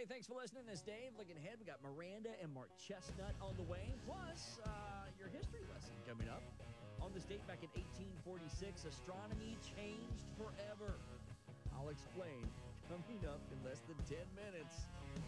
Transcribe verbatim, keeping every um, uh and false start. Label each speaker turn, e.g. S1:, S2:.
S1: Hey, thanks for listening. This is Dave. Looking ahead, we got Miranda and Mark Chestnut on the way. Plus, uh, your history lesson coming up. On this date back in eighteen forty-six, astronomy changed forever. I'll explain coming up in less than ten minutes.